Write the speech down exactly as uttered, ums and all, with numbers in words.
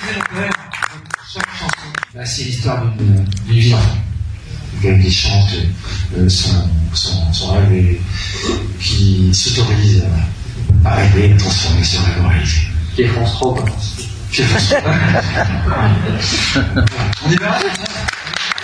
chaque chanson, bah, c'est l'histoire d'une vie d'enfant. Quelqu'un qui chante euh, son, son, son rêve et qui s'autorise à, à rêver et transformer ce rêve en réalité. Qui est France trois, quoi. Qui est France trois. On y va.